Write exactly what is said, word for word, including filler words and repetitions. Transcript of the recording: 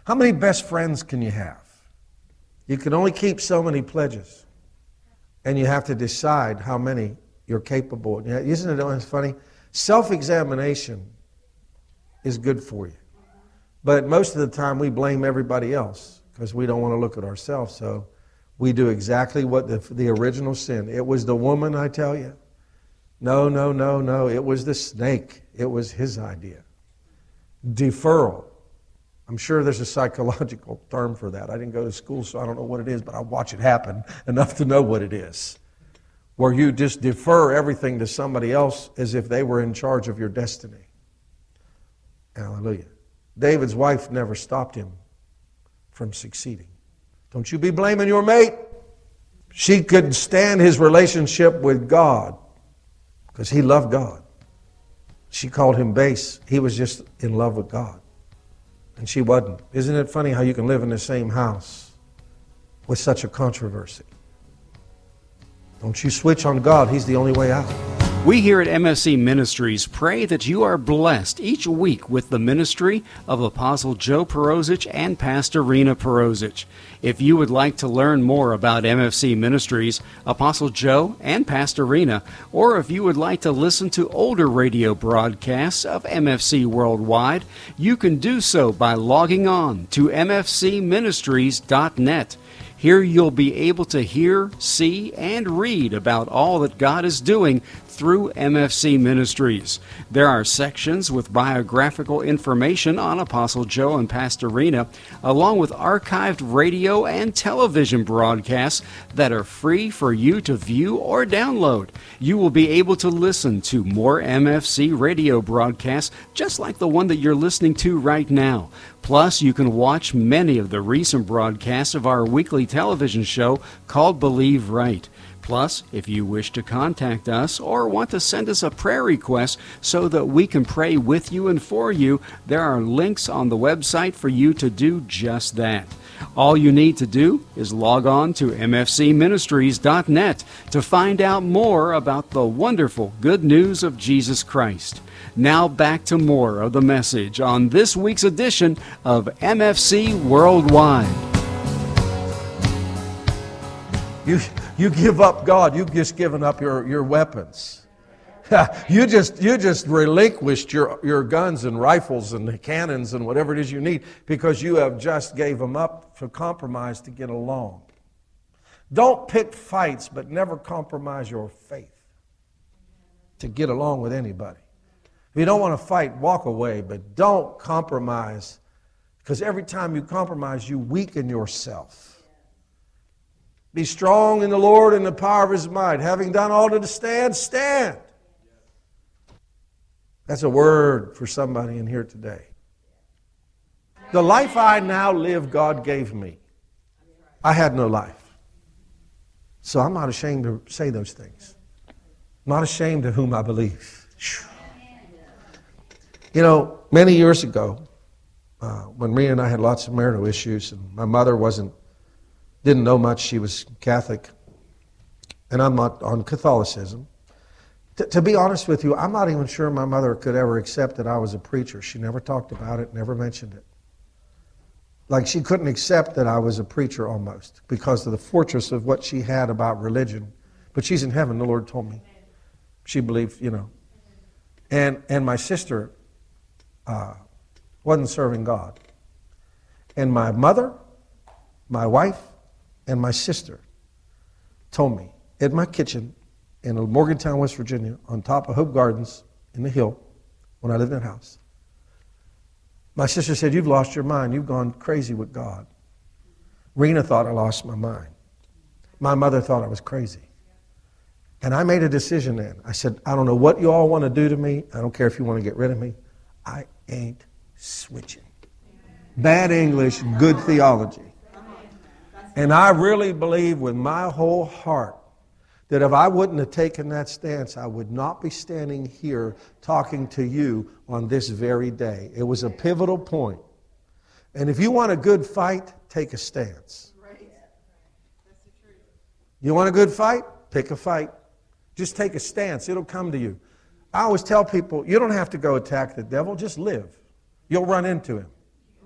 How many best friends can you have? You can only keep so many pledges. And you have to decide how many you're capable. Isn't it always funny? Self-examination is good for you. But most of the time we blame everybody else because we don't want to look at ourselves. So we do exactly what the, the original sin. It was the woman, I tell you. No, no, no, no. It was the snake. It was his idea. Deferral. I'm sure there's a psychological term for that. I didn't go to school, so I don't know what it is, but I watch it happen enough to know what it is. Where you just defer everything to somebody else as if they were in charge of your destiny. Hallelujah. David's wife never stopped him from succeeding. Don't you be blaming your mate. She couldn't stand his relationship with God because he loved God. She called him base. He was just in love with God. And she wasn't. Isn't it funny how you can live in the same house with such a controversy? Don't you switch on God. He's the only way out. We here at M F C Ministries pray that you are blessed each week with the ministry of Apostle Joe Perosic and Pastor Rena Perosic. If you would like to learn more about M F C Ministries, Apostle Joe and Pastor Rena, or if you would like to listen to older radio broadcasts of M F C Worldwide, you can do so by logging on to m f c ministries dot net. Here you'll be able to hear, see, and read about all that God is doing through M F C Ministries. There are sections with biographical information on Apostle Joe and Pastor Rena, along with archived radio and television broadcasts that are free for you to view or download. You will be able to listen to more M F C radio broadcasts just like the one that you're listening to right now. Plus, you can watch many of the recent broadcasts of our weekly television show called Believe Right. Plus, if you wish to contact us or want to send us a prayer request so that we can pray with you and for you, there are links on the website for you to do just that. All you need to do is log on to m f c ministries dot net to find out more about the wonderful good news of Jesus Christ. Now back to more of the message on this week's edition of M F C Worldwide. You, you give up God, you've just given up your, your weapons. You just you just relinquished your, your guns and rifles and cannons and whatever it is you need because you have just gave them up for compromise to get along. Don't pick fights, but never compromise your faith to get along with anybody. If you don't want to fight, walk away, but don't compromise because every time you compromise, you weaken yourself. Be strong in the Lord and the power of His might. Having done all to stand, stand. That's a word for somebody in here today. The life I now live, God gave me. I had no life. So I'm not ashamed to say those things. I'm not ashamed of whom I believe. You know, many years ago, uh, when Rena and I had lots of marital issues, and my mother wasn't, didn't know much, she was Catholic, and I'm not on Catholicism. T- to be honest with you, I'm not even sure my mother could ever accept that I was a preacher. She never talked about it, never mentioned it. Like she couldn't accept that I was a preacher almost because of the fortress of what she had about religion. But she's in heaven, the Lord told me. She believed, you know. And and my sister uh, wasn't serving God. And my mother, my wife, and my sister told me at my kitchen in Morgantown, West Virginia, on top of Hope Gardens in the hill, when I lived in that house. My sister said, "You've lost your mind. You've gone crazy with God." Rena thought I lost my mind. My mother thought I was crazy. And I made a decision then. I said, "I don't know what you all want to do to me. I don't care if you want to get rid of me. I ain't switching." Bad English, good theology. And I really believe with my whole heart that if I wouldn't have taken that stance, I would not be standing here talking to you on this very day. It was a pivotal point. And if you want a good fight, take a stance. You want a good fight? Pick a fight. Just take a stance. It'll come to you. I always tell people, you don't have to go attack the devil. Just live. You'll run into him.